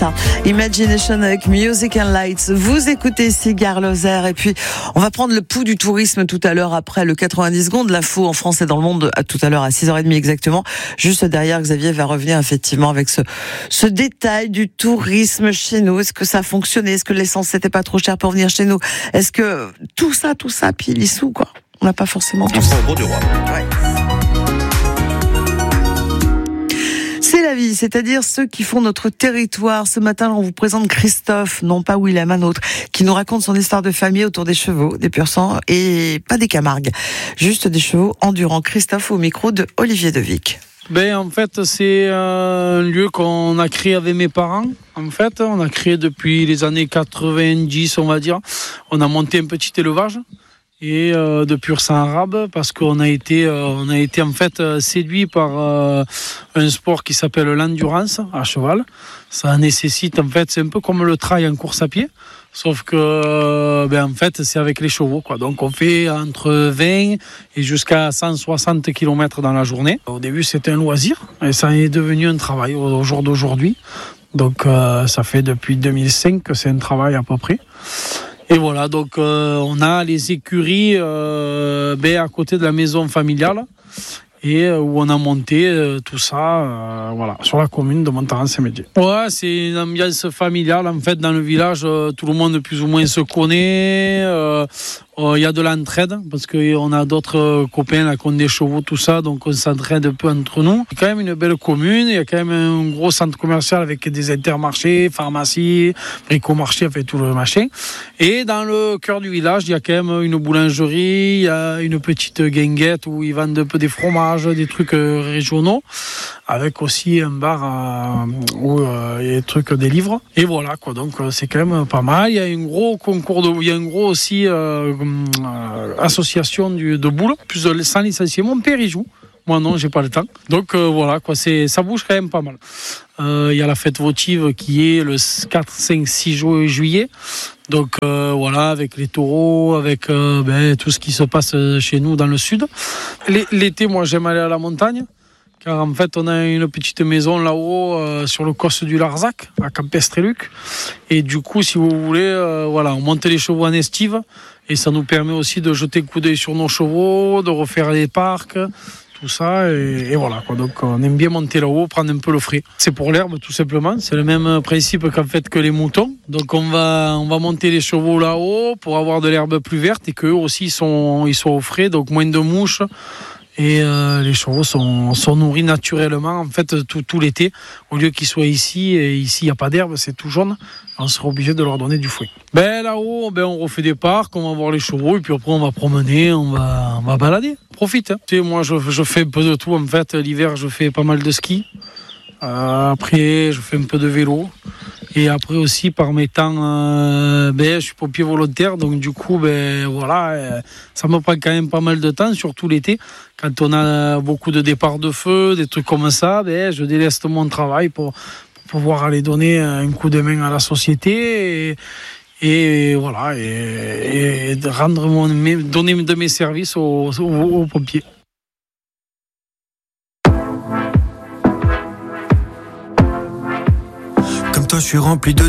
matin. Imagination avec Music and Lights. Vous écoutez Cigare Lozère et puis on va prendre le pouls du tourisme tout à l'heure après le 90 secondes. L'info en France et dans le monde tout à l'heure à 6h30 exactement. Juste derrière, Xavier va revenir effectivement avec ce détail du tourisme chez nous. Est-ce que ça a fonctionné? Est-ce que l'essence n'était pas trop cher pour venir chez nous? Est-ce que tout ça, puis les sous, quoi. On n'a pas forcément tout ça. Au du roi. Ouais. C'est la vie, c'est-à-dire ceux qui font notre territoire. Ce matin, on vous présente Christophe, non pas Willem, un autre, qui nous raconte son histoire de famille autour des chevaux, des pur sang et pas des Camargues, juste des chevaux endurants. Christophe au micro de Olivier Devic. En fait, c'est un lieu qu'on a créé avec mes parents. En fait, on a créé depuis les années 90, on va dire. On a monté un petit élevage et de pur sang arabe parce qu'on a été en fait séduit par un sport qui s'appelle l'endurance à cheval. Ça nécessite en fait, c'est un peu comme le trail en course à pied. Sauf que, en fait, c'est avec les chevaux, quoi. Donc, on fait entre 20 et jusqu'à 160 km dans la journée. Au début, c'était un loisir et ça est devenu un travail au jour d'aujourd'hui. Donc, ça fait depuis 2005 que c'est un travail à peu près. Et voilà, donc, on a les écuries, à côté de la maison familiale. Et où on a monté tout ça sur la commune de Montaran-Saint-Médier. Ouais, c'est une ambiance familiale en fait dans le village, tout le monde plus ou moins se connaît, il y a de l'entraide parce qu'on a d'autres copains là qui ont des chevaux, tout ça, donc on s'entraide un peu entre nous. C'est quand même une belle commune, il y a quand même un gros centre commercial avec des intermarchés, pharmacies, bricomarchés, fait tout le machin. Et dans le cœur du village, il y a quand même une boulangerie, il y a une petite guinguette où ils vendent un peu des fromages, des trucs régionaux, avec aussi un bar où il y a des trucs, des livres. Et voilà, quoi. Donc c'est quand même pas mal. Il y a un gros concours il y a un gros aussi association de boules, plus de 100 licenciés. Mon père y joue. Moi non, j'ai pas le temps. Donc voilà, quoi. Ça bouge quand même pas mal. Il y a la fête votive qui est le 4, 5, 6 juillet. Donc voilà, avec les taureaux, avec tout ce qui se passe chez nous dans le sud. L'été, moi, j'aime aller à la montagne, car en fait, on a une petite maison là-haut sur le Cos du Larzac, à Campestreluc. Et du coup, si vous voulez, on monte les chevaux en estive, et ça nous permet aussi de jeter un coup d'œil sur nos chevaux, de refaire les parcs, tout ça, et voilà, quoi. Donc on aime bien monter là-haut, prendre un peu le frais. C'est pour l'herbe, tout simplement. C'est le même principe qu'en fait que les moutons. Donc on va monter les chevaux là-haut pour avoir de l'herbe plus verte et qu'eux aussi ils soient au frais, donc moins de mouches. Et les chevaux sont nourris naturellement en fait tout l'été, au lieu qu'ils soient ici, et ici il n'y a pas d'herbe, c'est tout jaune, on sera obligé de leur donner du fouet. Là-haut, on refait des parcs, on va voir les chevaux, et puis après on va promener, on va balader, profite. Tu sais, moi je fais un peu de tout en fait, l'hiver je fais pas mal de ski, après je fais un peu de vélo. Et après aussi, par mes temps, je suis pompier volontaire, donc du coup, ça me prend quand même pas mal de temps, surtout l'été. Quand on a beaucoup de départs de feu, des trucs comme ça, je déleste mon travail pour pouvoir aller donner un coup de main à la société et donner de mes services aux pompiers. Toi, je suis rempli de